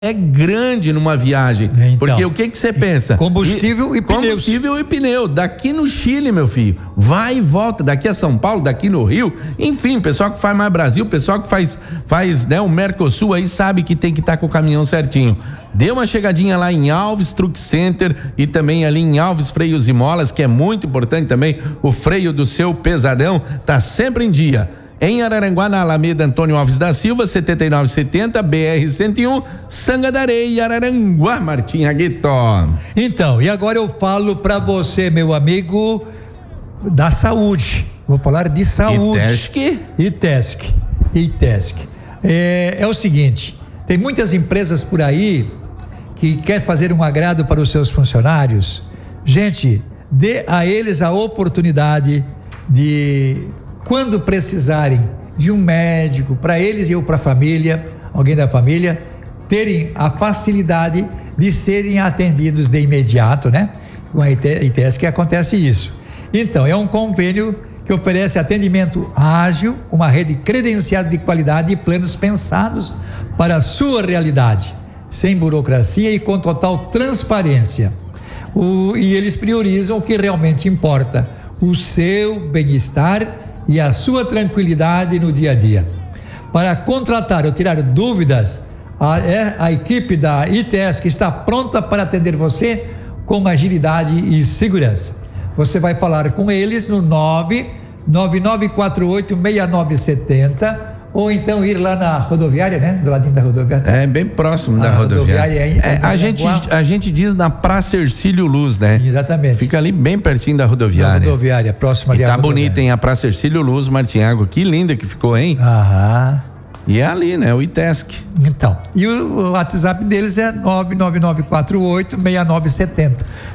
é grande numa viagem. Então, porque o que você pensa? Combustível e pneus. Combustível e pneu. Daqui no Chile, meu filho, vai e volta. Daqui a São Paulo, daqui no Rio. Enfim, pessoal que faz mais Brasil, pessoal que faz né, o Mercosul aí sabe que tem que estar com o caminhão certinho. Dê uma chegadinha lá em Alves Truck Center e também ali em Alves Freios e Molas, que é muito importante também. O freio do seu pesadão tá sempre em dia. Em Araranguá, na Alameda Antônio Alves da Silva, 7970, BR-101, Sanga da Areia, Araranguá, Martim Aguito. Então, e agora eu falo para você, meu amigo, da saúde. Vou falar de saúde. ITESC. É o seguinte, tem muitas empresas por aí que quer fazer um agrado para os seus funcionários. Gente, dê a eles a oportunidade de, quando precisarem de um médico, para eles ou para a família, alguém da família, terem a facilidade de serem atendidos de imediato, né? Com a ITESC acontece isso. Então, é um convênio que oferece atendimento ágil, uma rede credenciada de qualidade e planos pensados para a sua realidade, sem burocracia e com total transparência. E eles priorizam o que realmente importa, o seu bem-estar e a sua tranquilidade no dia a dia. Para contratar ou tirar dúvidas, a equipe da ITESC está pronta para atender você com agilidade e segurança. Você vai falar com eles no 999486970 ou então ir lá na rodoviária, né? Do ladinho da rodoviária. É bem próximo da rodoviária. A gente diz na Praça Hercílio Luz, né? Exatamente. Fica ali bem pertinho da rodoviária. Da rodoviária, próxima ali. E tá bonita, hein? A Praça Hercílio Luz, Martinhago. Que linda que ficou, hein? Aham. E é ali, né? O ITESC. Então, e o WhatsApp deles é 999486970.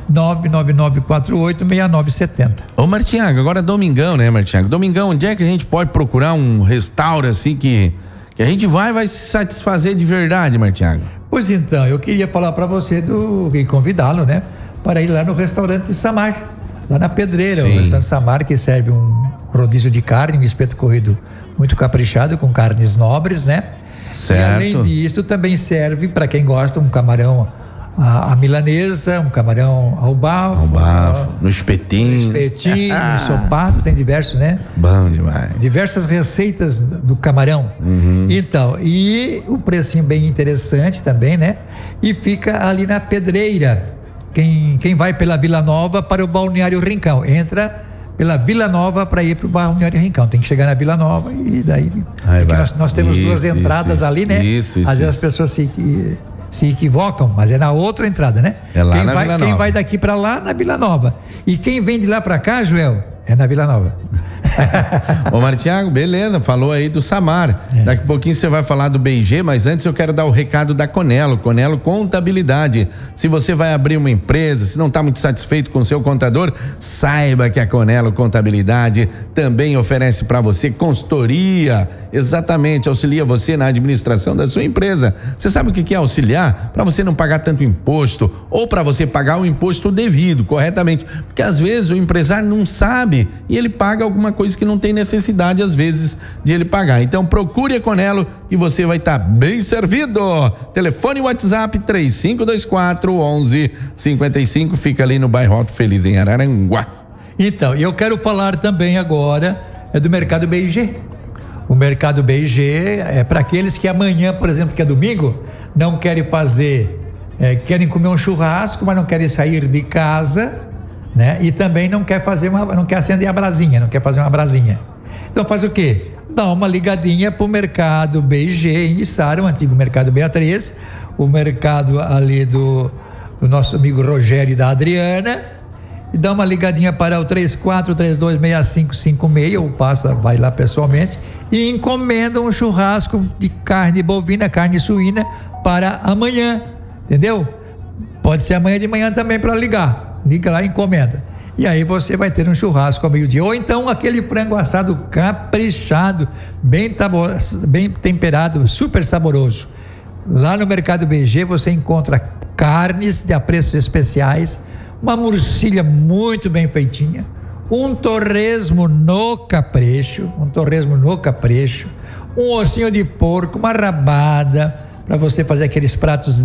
999486970. Ô Martinhago, agora domingão, né, Martinhago? Domingão, onde é que a gente pode procurar um restaurante assim que a gente vai se satisfazer de verdade, Martinhago? Pois então, eu queria falar para você e convidá-lo, né? Para ir lá no restaurante Samar, lá na Pedreira. Sim. O restaurante Samar, que serve um rodízio de carne, um espeto corrido muito caprichado, com carnes nobres, né? Certo. E além disso, também serve para quem gosta um camarão a milanesa, um camarão ao bafo, no espetinho, ensopado, tem diversos, né? Bom demais. Diversas receitas do camarão. Uhum. Então, e o precinho bem interessante também, né? E fica ali na Pedreira. Quem vai pela Vila Nova para o Balneário Rincão, entra pela Vila Nova para ir para o Balneário Rincão. Tem que chegar na Vila Nova e daí. Nós temos duas entradas ali, né? Às vezes as pessoas se equivocam, mas é na outra entrada, né? É lá na Vila Nova. Quem vai daqui para lá, na Vila Nova. E quem vem de lá para cá, Joel, é na Vila Nova. Ô Martinhago, beleza, falou aí do Samar. Daqui a pouquinho você vai falar do BG, mas antes eu quero dar o recado da Conelo Contabilidade. Se você vai abrir uma empresa, se não está muito satisfeito com o seu contador, saiba que a Conelo Contabilidade também oferece para você consultoria, exatamente, auxilia você na administração da sua empresa. Você sabe o que é auxiliar? Para você não pagar tanto imposto ou para você pagar o imposto devido, corretamente, porque às vezes o empresário não sabe e ele paga alguma coisa que não tem necessidade às vezes de ele pagar. Então procure a Conelo que você vai estar bem servido. Telefone WhatsApp 3524-1155, fica ali no bairro Alto Feliz, em Araranguá. Então, eu quero falar também agora do Mercado BG. O Mercado BG é para aqueles que amanhã, por exemplo, que é domingo, não querem querem comer um churrasco, mas não querem sair de casa, né? E também não quer acender a brasinha, não quer fazer uma brasinha. Então faz o quê? Dá uma ligadinha pro Mercado BG em Içara, o antigo Mercado Beatriz, o mercado ali do nosso amigo Rogério e da Adriana, e dá uma ligadinha para o 34326556, ou vai lá pessoalmente e encomenda um churrasco de carne bovina, carne suína para amanhã, entendeu? Pode ser amanhã de manhã também para liga lá e encomenda. E aí você vai ter um churrasco ao meio-dia, ou então aquele frango assado caprichado, bem temperado, super saboroso. Lá no Mercado BG você encontra carnes a preços especiais, uma murcilha muito bem feitinha, um torresmo no capricho, um ossinho de porco, uma rabada, para você fazer aqueles pratos